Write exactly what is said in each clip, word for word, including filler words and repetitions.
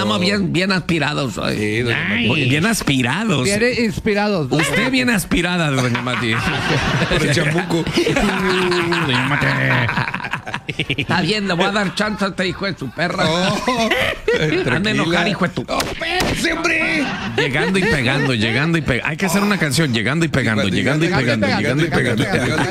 andamos bien, bien aspirados hoy. Sí, doña Mati. Bien aspirados. Bien inspirados. Usted bien aspirada, doña Mati. Por el chambuco. Doña Mati. Está bien, le voy a dar chance a este hijo de su perra. Oh, anda a enojar, hijo de tu... ¡Oh, espérese, hombre! Llegando y pegando, llegando y pegando. Hay que hacer una canción, llegando y pegando, llegando y pegando, llegando y pegando.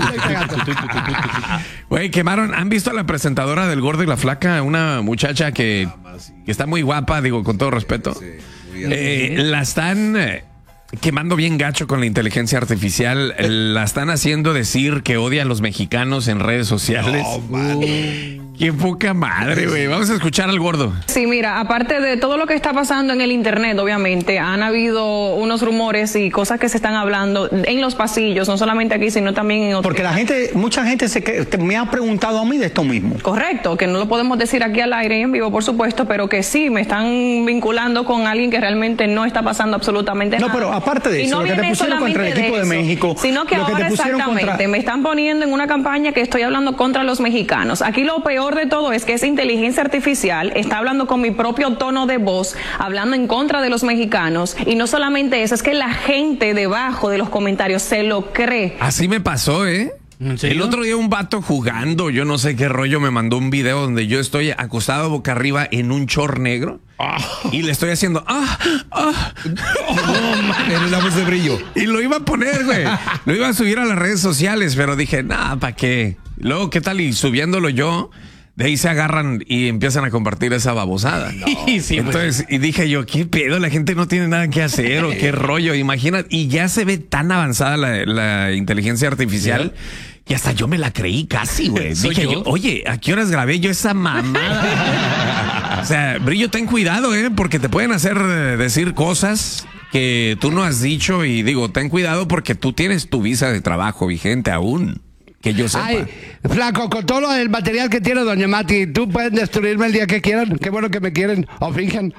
Güey, quemaron. ¿Han visto a la presentadora del Gordo y la Flaca? Una muchacha que, que está muy guapa, digo, con todo respeto. Eh, la están... Eh, quemando bien gacho con la inteligencia artificial. La están haciendo decir que odia a los mexicanos en redes sociales. Oh, uh, ¡qué poca madre, güey! Vamos a escuchar al Gordo. Sí, mira, aparte de todo lo que está pasando en el internet, obviamente, han habido unos rumores y cosas que se están hablando en los pasillos, no solamente aquí, sino también en otros. Porque la gente, mucha gente se que, me ha preguntado a mí de esto mismo. Correcto, que no lo podemos decir aquí al aire y en vivo, por supuesto, pero que sí, me están vinculando con alguien que realmente no está pasando absolutamente nada. No, pero aparte de eso, no lo que te pusieron contra el equipo de, de México, sino que lo ahora que te exactamente contra... me están poniendo en una campaña que estoy hablando contra los mexicanos. Aquí lo peor de todo es que esa inteligencia artificial está hablando con mi propio tono de voz, hablando en contra de los mexicanos, y no solamente eso, es que la gente debajo de los comentarios se lo cree. Así me pasó, ¿eh? El otro día un vato jugando, yo no sé qué rollo, me mandó un video donde yo estoy acostado boca arriba en un short negro oh. y le estoy haciendo ah, ah. No, man, en la voz de Brillo. Y lo iba a poner, güey. Lo iba a subir a las redes sociales, pero dije, nah, ¿para qué? Luego, ¿qué tal? Y subiéndolo yo, de ahí se agarran y empiezan a compartir esa babosada. No. Sí, entonces, y dije yo, ¿qué pedo? La gente no tiene nada que hacer o qué rollo. Imagina, y ya se ve tan avanzada la, la inteligencia artificial. ¿Sí? Y hasta yo me la creí casi, güey. Dije yo? yo, oye, ¿a qué horas grabé yo esa mamada? O sea, Brillo, ten cuidado, ¿eh? Porque te pueden hacer eh, decir cosas que tú no has dicho. Y digo, ten cuidado porque tú tienes tu visa de trabajo vigente aún. Que yo sepa. Ay, flaco, con todo el material que tiene doña Mati, tú puedes destruirme el día que quieran. Qué bueno que me quieren o finjan.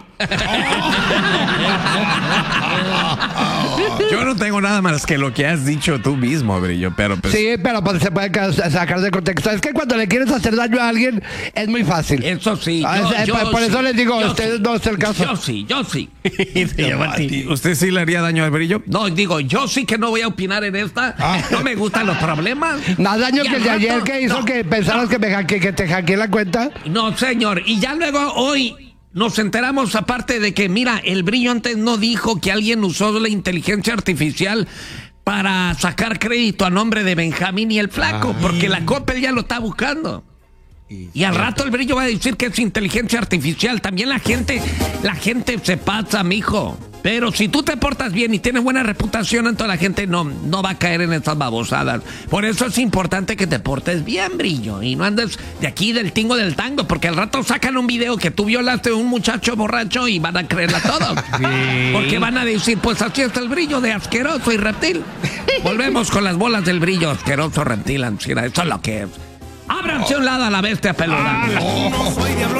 Yo no tengo nada más que lo que has dicho tú mismo, Brillo, pero pues... Sí, pero pues, se puede sacar de contexto. Es que cuando le quieres hacer daño a alguien, es muy fácil. Eso sí. Ah, yo, es, yo, por, por sí, eso les digo, usted sí, no es el caso. Yo sí, yo sí. ¿Usted sí le haría daño al Brillo? No, digo, yo sí que no voy a opinar en esta. Ah. No me gustan los problemas. Más daño y que el de rato, ayer que hizo no, que pensaras no. que, me hacke, que te hackeé la cuenta. No, señor. Y ya luego hoy... nos enteramos, aparte de que, mira, el Brillo antes no dijo que alguien usó la inteligencia artificial para sacar crédito a nombre de Benjamín y el Flaco, Ay. porque la Coppel ya lo está buscando. Y al rato el Brillo va a decir que es inteligencia artificial. También la gente, la gente se pasa, mijo. Pero si tú te portas bien y tienes buena reputación, entonces la gente no, no va a caer en estas babosadas. Por eso es importante que te portes bien, Brillo, y no andes de aquí del tingo del tango, porque al rato sacan un video que tú violaste a un muchacho borracho y van a creerla todo. Sí. Porque van a decir, pues así está el Brillo de asqueroso y reptil. Volvemos con las bolas del Brillo, asqueroso reptil, ancina. Eso es lo que es. Ábranse oh. un lado a la bestia peluda. Ah, no soy diablo.